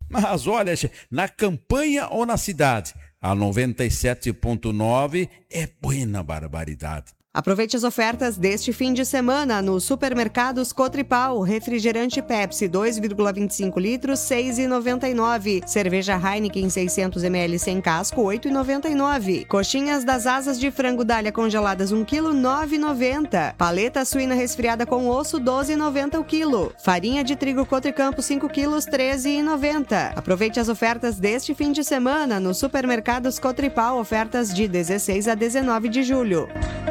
Mas olha, na campanha ou na cidade, a 97.9 é buena barbaridade. Aproveite as ofertas deste fim de semana no Supermercados Cotripal. Refrigerante Pepsi 2,25 litros, 6,99. Cerveja Heineken 600 ml sem casco, 8,99. Coxinhas das asas de frango dália congeladas 1 kg, 9,90. Paleta suína resfriada com osso, 12,90 o quilo. Farinha de trigo Cotricampo 5 kg, 13,90. Aproveite as ofertas deste fim de semana no Supermercados Cotripal. Ofertas de 16 a 19 de julho.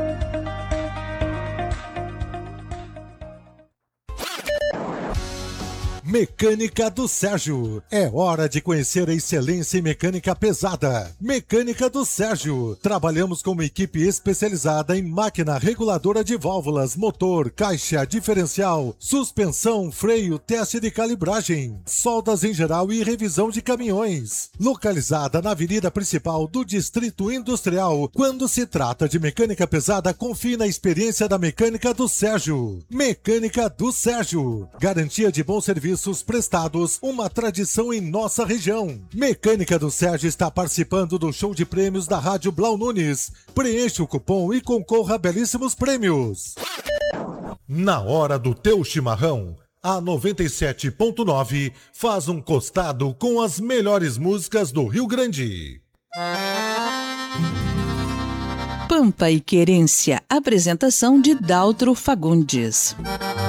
Mecânica do Sérgio. É hora de conhecer a excelência em mecânica pesada. Mecânica do Sérgio. Trabalhamos com uma equipe especializada em máquina reguladora de válvulas, motor, caixa, diferencial, suspensão, freio, teste de calibragem, soldas em geral e revisão de caminhões. Localizada na avenida principal do Distrito Industrial. Quando se trata de mecânica pesada, confie na experiência da Mecânica do Sérgio. Mecânica do Sérgio. Garantia de bom serviço prestados, uma tradição em nossa região. Mecânica do Sérgio está participando do show de prêmios da Rádio Blau Nunes. Preencha o cupom e concorra a belíssimos prêmios. Na hora do teu chimarrão, a 97.9 faz um costado com as melhores músicas do Rio Grande. Pampa e Querência. Apresentação de Daltro Fagundes.